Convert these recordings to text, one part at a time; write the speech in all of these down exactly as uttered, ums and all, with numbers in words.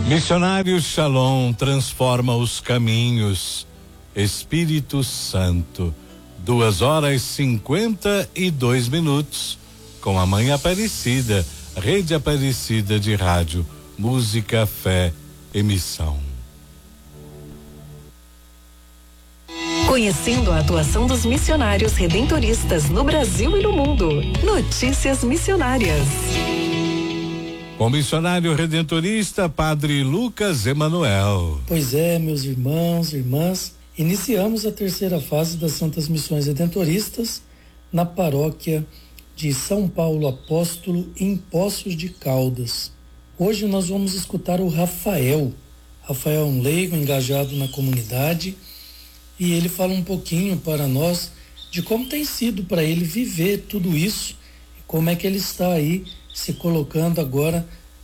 Missionário Shalom transforma os caminhos. Espírito Santo. Duas horas cinquenta e dois minutos. Com a Mãe Aparecida, Rede Aparecida de Rádio, Música, Fé, Emissão. Conhecendo a atuação dos missionários redentoristas no Brasil e no mundo. Notícias missionárias. Com o missionário redentorista, Padre Lucas Emanuel. Pois é, meus irmãos e irmãs, iniciamos a terceira fase das Santas Missões Redentoristas na paróquia de São Paulo Apóstolo, em Poços de Caldas. Hoje nós vamos escutar o Rafael. Rafael é um leigo engajado na comunidade e ele fala um pouquinho para nós de como tem sido para ele viver tudo isso e como é que ele está aí se colocando agora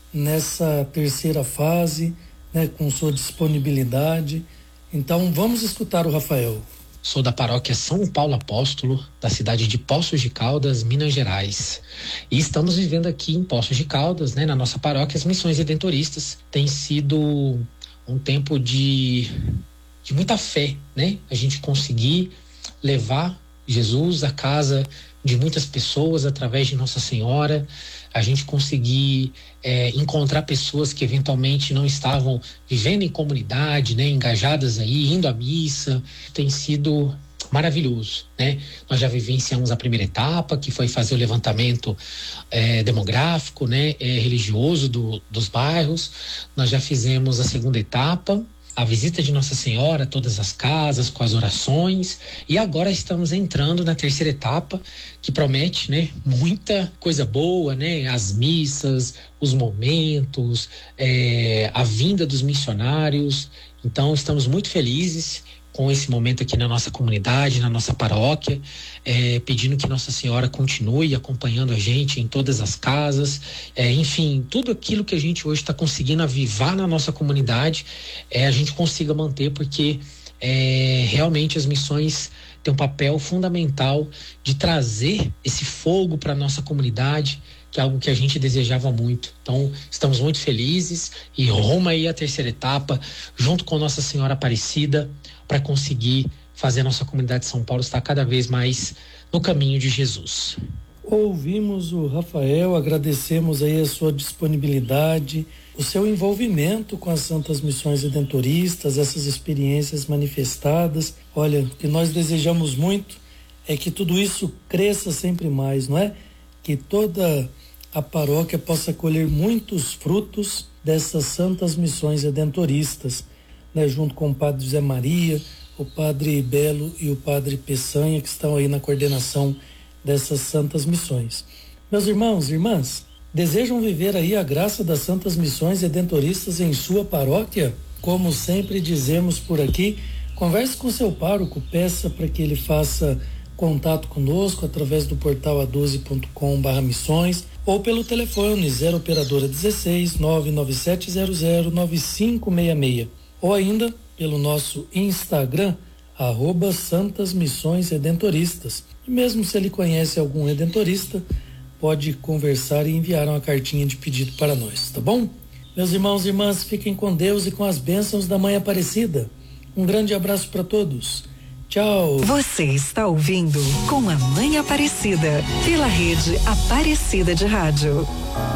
nessa terceira fase, né, com sua disponibilidade. Então vamos escutar o Rafael. Sou da paróquia São Paulo Apóstolo, da cidade de Poços de Caldas, Minas Gerais. E estamos vivendo aqui em Poços de Caldas, né, na nossa paróquia, as missões redentoristas. Tem sido um tempo de, de muita fé, né? A gente conseguir levar Jesus à casa de muitas pessoas através de Nossa Senhora, a gente conseguir é, encontrar pessoas que eventualmente não estavam vivendo em comunidade, né, engajadas aí, indo à missa. Tem sido maravilhoso, né? Nós já vivenciamos a primeira etapa, que foi fazer o levantamento é, demográfico, né, é, religioso do, dos bairros. Nós já fizemos a segunda etapa, a visita de Nossa Senhora a todas as casas, com as orações, e agora estamos entrando na terceira etapa, que promete, né, muita coisa boa, né, as missas, os momentos, é, a vinda dos missionários. Então estamos muito felizes com esse momento aqui na nossa comunidade, na nossa paróquia, é, pedindo que Nossa Senhora continue acompanhando a gente em todas as casas, é, enfim, tudo aquilo que a gente hoje está conseguindo avivar na nossa comunidade, é, a gente consiga manter, porque é, realmente as missões têm um papel fundamental de trazer esse fogo para a nossa comunidade, que é algo que a gente desejava muito. Então, estamos muito felizes e rumo aí a terceira etapa, junto com Nossa Senhora Aparecida, para conseguir fazer a nossa comunidade de São Paulo estar cada vez mais no caminho de Jesus. Ouvimos o Rafael, agradecemos aí a sua disponibilidade, o seu envolvimento com as Santas Missões Redentoristas, essas experiências manifestadas. Olha, o que nós desejamos muito é que tudo isso cresça sempre mais, não é? Que toda a paróquia possa colher muitos frutos dessas Santas Missões Redentoristas, né, junto com o Padre José Maria, o Padre Belo e o Padre Peçanha, que estão aí na coordenação dessas Santas Missões. Meus irmãos e irmãs, desejam viver aí a graça das Santas Missões Redentoristas em sua paróquia? Como sempre dizemos por aqui, converse com seu pároco, peça para que ele faça contato conosco através do portal a doze ponto com barra missões ou pelo telefone zero operadora dezesseis, nove nove sete zero zero, nove cinco seis seis. Ou ainda pelo nosso Instagram, arroba Santas Missões Redentoristas. E mesmo se ele conhece algum redentorista, pode conversar e enviar uma cartinha de pedido para nós, tá bom? Meus irmãos e irmãs, fiquem com Deus e com as bênçãos da Mãe Aparecida. Um grande abraço para todos. Tchau. Você está ouvindo Com a Mãe Aparecida, pela Rede Aparecida de Rádio.